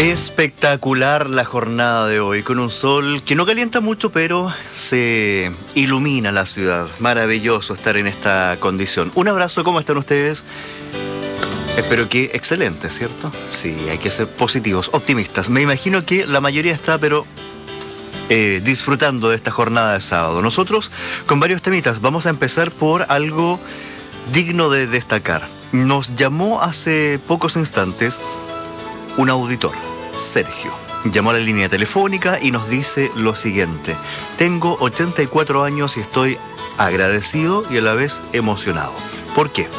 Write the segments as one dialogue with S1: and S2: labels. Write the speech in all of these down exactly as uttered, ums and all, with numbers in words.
S1: Espectacular la jornada de hoy, con un sol que no calienta mucho, pero se ilumina la ciudad. Maravilloso estar en esta condición. Un abrazo, ¿cómo están ustedes? Espero que excelente, ¿cierto? Sí, hay que ser positivos, optimistas. Me imagino que la mayoría está, pero eh, disfrutando de esta jornada de sábado. Nosotros, con varios temitas, vamos a empezar por algo digno de destacar. Nos llamó hace pocos instantes un auditor, Sergio. Llamó a la línea telefónica y nos dice lo siguiente: tengo ochenta y cuatro años y estoy agradecido y a la vez emocionado. ¿Por qué?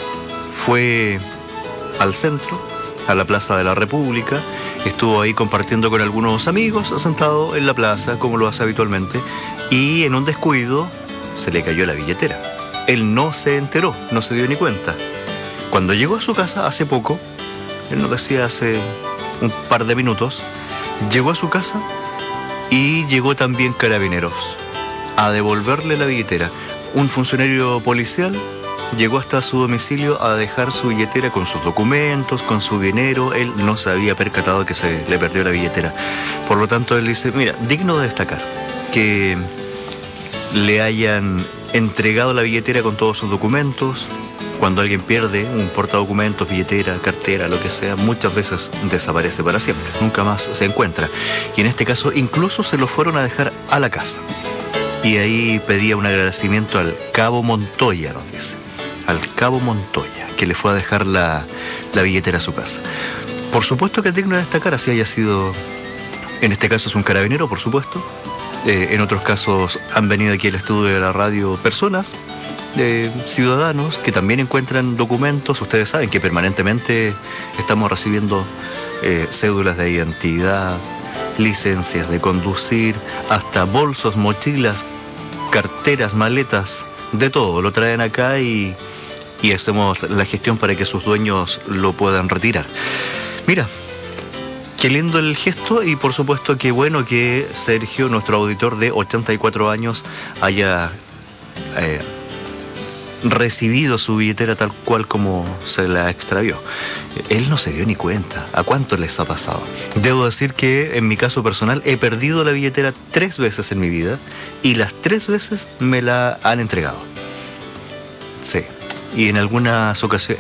S1: Fue al centro, a la Plaza de la República, estuvo ahí compartiendo con algunos amigos, sentado en la plaza, como lo hace habitualmente, y en un descuido se le cayó la billetera. Él no se enteró, no se dio ni cuenta. Cuando llegó a su casa hace poco, él nos decía hace un par de minutos, llegó a su casa y llegó también Carabineros a devolverle la billetera. Un funcionario policial llegó hasta su domicilio a dejar su billetera con sus documentos, con su dinero. Él no se había percatado que se le perdió la billetera. Por lo tanto, él dice, mira, digno de destacar que le hayan entregado la billetera con todos sus documentos. Cuando alguien pierde un portadocumentos, billetera, cartera, lo que sea, muchas veces desaparece para siempre, nunca más se encuentra. Y en este caso incluso se lo fueron a dejar a la casa. Y ahí pedía un agradecimiento al Cabo Montoya, nos dice, al Cabo Montoya, que le fue a dejar la, la billetera a su casa. Por supuesto que es digno de destacar, así haya sido, en este caso es un carabinero, por supuesto. Eh, en otros casos han venido aquí al estudio de la radio personas, de ciudadanos que también encuentran documentos. Ustedes saben que permanentemente estamos recibiendo eh, cédulas de identidad, licencias de conducir, hasta bolsos, mochilas, carteras, maletas, de todo. Lo traen acá y, y hacemos la gestión para que sus dueños lo puedan retirar. Mira, qué lindo el gesto y por supuesto que bueno que Sergio, nuestro auditor de ochenta y cuatro años, haya Eh, recibido su billetera tal cual como se la extravió. Él no se dio ni cuenta. ¿A cuánto les ha pasado? Debo decir que en mi caso personal he perdido la billetera tres veces en mi vida y las tres veces me la han entregado. Sí. Y en algunas ocasiones